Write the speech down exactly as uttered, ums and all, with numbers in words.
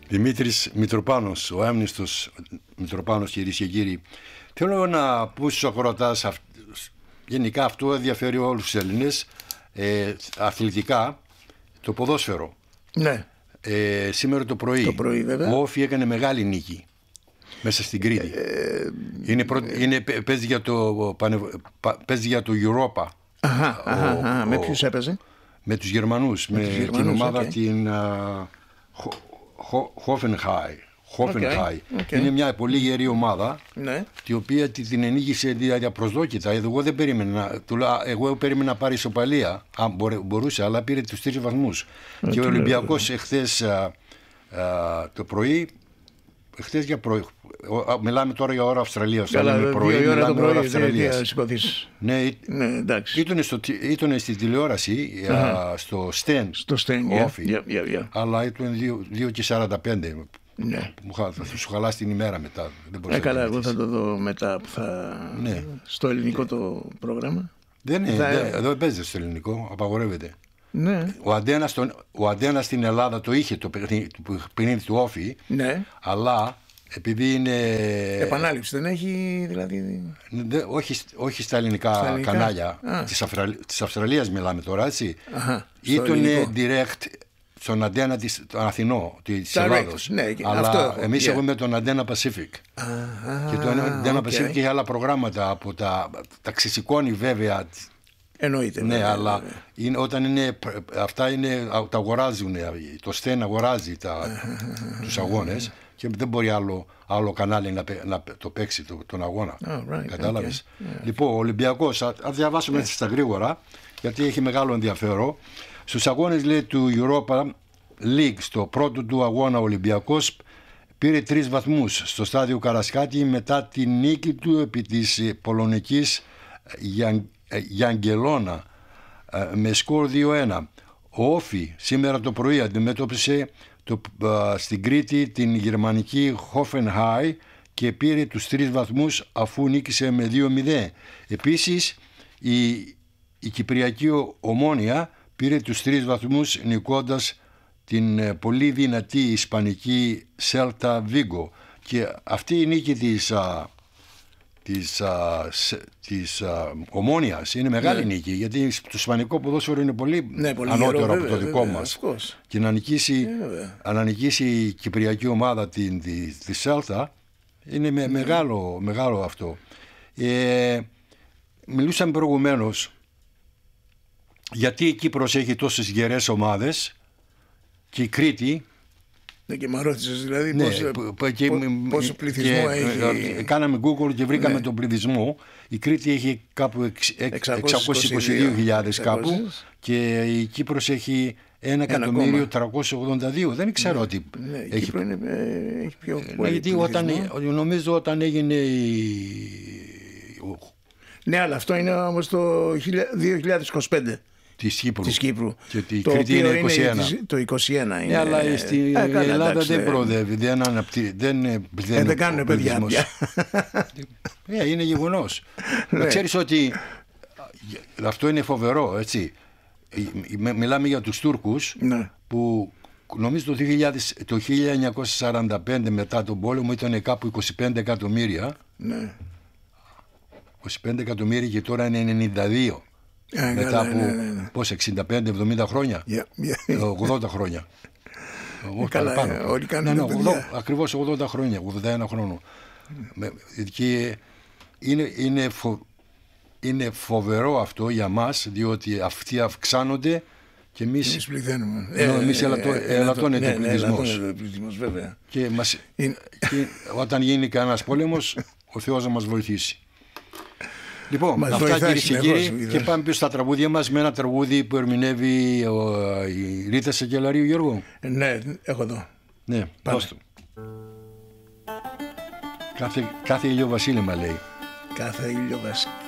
Δημήτρης Μητροπάνος, ο άμνηστος Μητροπάνος, κυρίες και κύριοι. Θέλω να πω στους ακροατάς, γενικά αυτό ενδιαφέρει όλους τους Έλληνες, ε, αθλητικά, το ποδόσφαιρο. Ναι. Ε, σήμερα το πρωί, το πρωί ο Όφι έκανε μεγάλη νίκη μέσα στην Κρήτη. Ε, είναι πρω... ε, είναι, παίζει, για το, παίζει για το Europa. Αχα, ο, αχα, αχα. Ο, με ποιους έπαιζε? Με τους Γερμανούς, με, με τους Γερμανούς, την ομάδα okay. την Hoffenheim. Hoffenheim. Okay, okay. Είναι μια πολύ γερή ομάδα, ναι. Η οποία την ενίκησε αδιαπροσδόκητα. Εγώ δεν περίμενα, εγώ περίμενα να πάρει ισοπαλία, αν μπορούσε, αλλά πήρε τους τρεις βαθμούς. Ε, και ο Ολυμπιακός εχθές α, α, το πρωί, εχθές για πρωί, μιλάμε τώρα για ώρα Αυστραλίας. Καλά, πρωί, δύο ώρα το πρωί, Αυστραλίας. Ναι, ναι, εντάξει. Ήτανε, στο, ήτανε στη τηλεόραση, uh-huh. α, στο Στεν, στο Στεν, Όφι, yeah, yeah, yeah. Αλλά ήταν δύο και σαράντα πέντε. Ναι. Θα σου χαλάσει την ημέρα μετά. Ε, καλά, εγώ θα το δω μετά που θα... ναι. Στο ελληνικό το πρόγραμμα. Δεν είναι, θα... δεν, δεν παίζεται στο ελληνικό, απαγορεύεται. Ναι. Ο Αντένας, τον, ο Αντένας στην Ελλάδα το είχε το παιχνίδι του Όφι, ναι. Αλλά επειδή είναι... Επανάληψη δεν έχει δηλαδή... Δε, όχι, όχι στα ελληνικά, στα ελληνικά. Κανάλια της, Αυστραλ, της Αυστραλίας μιλάμε τώρα, έτσι. Ήτουνε direct στον Αντένα της, τον Αθηνό της Ελλάδος. Ναι, αλλά εμείς yeah. έχουμε τον Αντένα Pacific. Ah, και το Αντένα okay. Pacific έχει άλλα προγράμματα από τα, τα ξεσηκώνει βέβαια. Εννοείται. Ναι, βέβαια, αλλά βέβαια. Είναι, όταν είναι, αυτά είναι, τα αγοράζουν. Το Στεν αγοράζει τα, τους αγώνες και δεν μπορεί άλλο, άλλο κανάλι να, να το παίξει το, τον αγώνα. Oh, right, κατάλαβες. Okay. Yeah. Λοιπόν, ο Ολυμπιακός, θα διαβάσουμε έτσι yeah. στα γρήγορα, γιατί έχει μεγάλο ενδιαφέρον. Στους αγώνες, λέει, του Europa League, στο πρώτο του αγώνα, ο Ολυμπιακός πήρε τρεις βαθμούς στο στάδιο Καρασκάκη μετά τη νίκη του επί της πολωνικής Γιαγγελώνα με σκορ δύο ένα. Ο Όφι σήμερα το πρωί αντιμετώπισε το, α, στην Κρήτη την γερμανική Hoffenheim και πήρε τους τρεις βαθμούς αφού νίκησε με δύο μηδέν. Επίσης η, η Κυπριακή Ομόνοια πήρε τους τρεις βαθμούς νικώντας την πολύ δυνατή ισπανική Celta Vigo. Και αυτή η νίκη της, α, της, α, σε, της α, Ομόνοιας είναι μεγάλη ναι. νίκη, γιατί το ισπανικό ποδόσφαιρο είναι πολύ, ναι, πολύ ανώτερο γερό, από βέβαια, το δικό βέβαια, μας. Και να νικήσει, να νικήσει η Κυπριακή ομάδα την, τη, τη Celta είναι με, ναι. μεγάλο, μεγάλο αυτό. Ε, μιλούσαμε προηγουμένως γιατί η Κύπρος έχει τόσες γερές ομάδες και η Κρήτη. Ναι, και μ' ρώτησες δηλαδή ναι, πόσο, π, και, πόσο πληθυσμό και, έχει. Κάναμε Google και βρήκαμε ναι. τον πληθυσμό. Η Κρήτη έχει κάπου εξακόσιες είκοσι δύο χιλιάδες κάπου και η Κύπρος έχει ένα εκατομμύριο τριακόσιες ογδόντα δύο. Δεν ξέρω ναι. τι ναι, η έχει. Κύπρο είναι, ε, έχει πιο ναι, πολύ γιατί όταν, νομίζω όταν έγινε η... Ναι, αλλά αυτό είναι όμως το δύο χιλιάδες είκοσι πέντε. Της Κύπρου. Της Κύπρου. Και η το Κρήτη είναι είκοσι ένα. Είναι το είκοσι ένα είναι. Ναι, αλλά στη ε, Ελλάδα καλά, εντάξει, δεν προοδεύει, δεν αναπτύσσει. Δεν, ε, δεν, δεν κάνουν παιδιά πια. ε, είναι γεγονός. ναι. Ξέρεις ότι αυτό είναι φοβερό, έτσι. Μιλάμε για τους Τούρκους ναι. που νομίζω το, δύο χιλιάδες, το χίλια εννιακόσια σαράντα πέντε μετά τον πόλεμο ήταν κάπου είκοσι πέντε εκατομμύρια. Ναι. είκοσι πέντε εκατομμύρια και τώρα είναι ενενήντα δύο. Ε, μετά από ναι, ναι, ναι. πώς, εξήντα πέντε εβδομήντα χρόνια, yeah, yeah. ογδόντα χρόνια. Ε, καλά, πάνω, ε, όλοι κάνουν ναι, ναι, ογδόντα, ακριβώς ογδόντα χρόνια, ογδόντα ένα χρόνο. Mm. Και είναι, είναι, φο, είναι φοβερό αυτό για μας, διότι αυτοί αυξάνονται και εμείς, εμείς πληθαίνουμε. Ε, εμείς ε, ελαττώ, ε, ελαττώνεται ναι, ο πληθυσμός. Ναι, ναι, πληθυσμός βέβαια. Και, μας, είναι... και όταν γίνει κανένας πόλεμος, ο Θεός να μας βοηθήσει. Λοιπόν, μας αυτά κυρίες και κύριοι, και πάμε πίσω στα τραγούδια μας με ένα τραγούδι που ερμηνεύει ο, η Ρίτα Σακελαρίου, Γιώργο. Ναι, έχω εδώ. Ναι, δώσ' του. Κάθε, κάθε ηλιοβασίλεμα λέει. Κάθε ηλιοβασίλεμα.